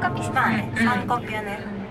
カピ、まあね、3カピはね。